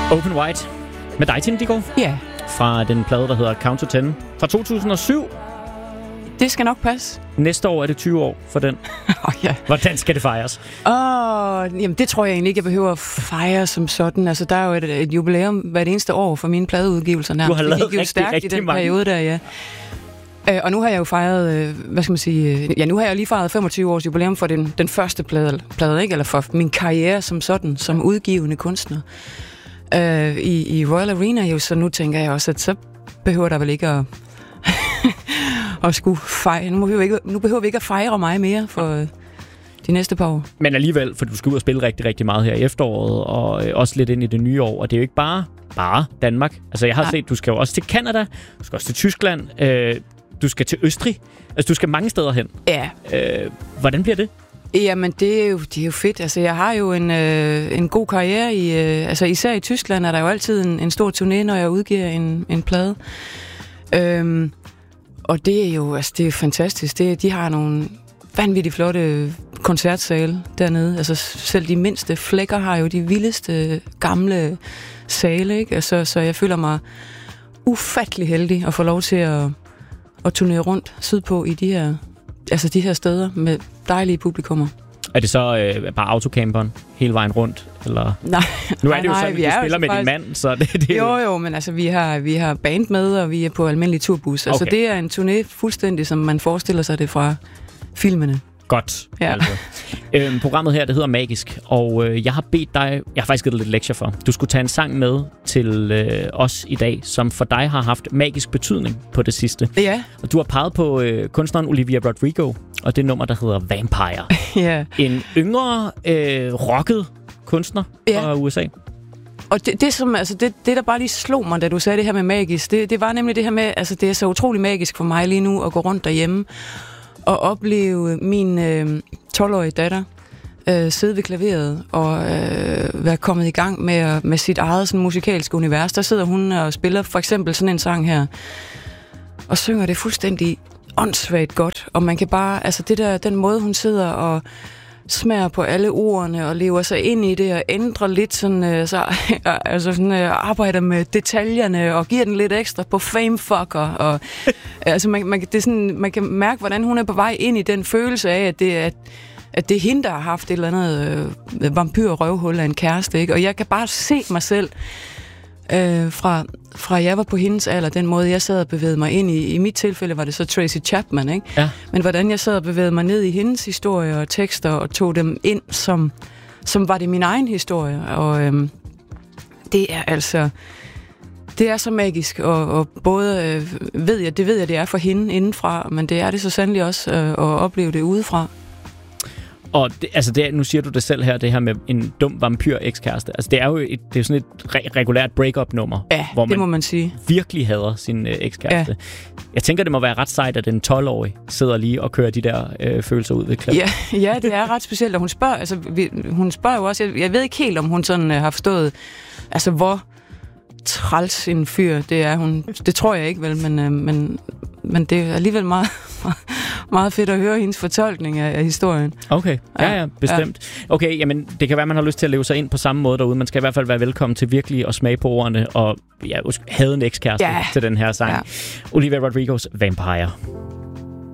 Open White med dig, Tine Dickow. Ja. Fra den plade, der hedder Count to 10 fra 2007. Det skal nok passe. Næste år er det 20 år for den. Ja. Hvordan skal det fejres? Jamen, det tror jeg egentlig ikke, jeg behøver at fejre som sådan. Altså, der er jo et jubilæum hvert eneste år for mine pladeudgivelser. Du har lavet rigtig den mange. Periode der, ja. Og nu har jeg jo fejret, nu har jeg lige fejret 25 års jubilæum for den første plade, ikke? Eller for min karriere som sådan, som udgivende kunstner. I Royal Arena jo, så nu tænker jeg også, at så behøver der vel ikke at skulle fejre. Nu behøver vi ikke at fejre mig mere for de næste par år. Men alligevel, for du skal ud og spille rigtig, rigtig meget her i efteråret, og også lidt ind i det nye år, og det er jo ikke bare Danmark. Altså jeg har set, du skal jo også til Canada, du skal også til Tyskland, du skal til Østrig, altså du skal mange steder hen. Ja. Hvordan bliver det? Jamen, det er jo fedt. Altså, jeg har jo en god karriere især i Tyskland er der jo altid en stor turné, når jeg udgiver en plade. Og det er jo fantastisk. De har nogle vanvittigt flotte koncertsale dernede. Altså, selv de mindste flækker har jo de vildeste gamle sale, ikke? Altså, så jeg føler mig ufattelig heldig at få lov til at turnere rundt sydpå i de her steder med dejlige publikummer. Er det så bare autocamperen hele vejen rundt? Eller? Nej. Nu er det jo sådan, at du spiller med din mand, så det Jo, men altså, vi har band med, og vi er på almindelig turbus. Okay. Altså, det er en turné fuldstændig, som man forestiller sig det fra filmene. Godt. Ja. Altså. Programmet her, det hedder Magisk, og jeg har bedt dig, jeg har faktisk givet dig lidt lektier for, du skulle tage en sang med til os i dag, som for dig har haft magisk betydning på det sidste. Ja. Og du har peget på kunstneren Olivia Rodrigo, og det nummer, der hedder Vampire. Ja. En yngre, rocket kunstner fra USA. Og det der bare lige slog mig, da du sagde det her med magisk, det var nemlig det her med, altså det er så utrolig magisk for mig lige nu at gå rundt derhjemme og opleve min 12-årige datter sidde ved klaveret og være kommet i gang med sit eget sådan, musikalske univers. Der sidder hun og spiller for eksempel sådan en sang her, og synger det fuldstændig åndssvagt godt. Og man kan bare, altså den måde hun sidder og smager på alle ordene og lever sig ind i det og ændrer lidt sådan, arbejder med detaljerne og giver den lidt ekstra på famefucker og altså man kan mærke, hvordan hun er på vej ind i den følelse af, at det er hende, der har haft et eller andet vampyr-røvhul af en kæreste, ikke? Og jeg kan bare se mig selv fra jeg var på hendes alder, den måde jeg sad og bevægede mig ind i mit tilfælde var det så Tracy Chapman, ikke? Ja. Men hvordan jeg sad og bevægede mig ned i hendes historie og tekster og tog dem ind som var det min egen historie, og det er så magisk, og både ved jeg det er for hende indenfra, men det er det så sandelig også at opleve det udefra. Og nu siger du det selv her, det her med en dum vampyr-ekskæreste. Altså, det er jo sådan et regulært break-up-nummer, ja, hvor man, må man sige, virkelig hader sin ekskæreste. Ja. Jeg tænker, det må være ret sejt, at en 12-årig sidder lige og kører de der følelser ud ved klaver. Ja, det er ret specielt, og hun spørger jo også, jeg ved ikke helt, om hun sådan har forstået, altså hvor træls en fyr det er hun. Det tror jeg ikke vel, men det er alligevel meget, meget fedt at høre hendes fortolkning af historien. Okay, ja, bestemt. Ja. Okay, jamen det kan være, man har lyst til at leve sig ind på samme måde derude. Man skal i hvert fald være velkommen til virkelig at smage på ordene og have en ekskæreste til den her sang. Ja. Olivia Rodrigos Vampire.